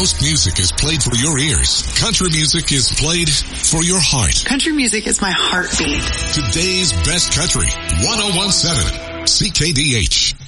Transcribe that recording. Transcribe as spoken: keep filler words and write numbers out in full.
most music is played for your ears, country music is played for your heart. Country music is my heartbeat. Today's best country, one oh one point seven C K D H.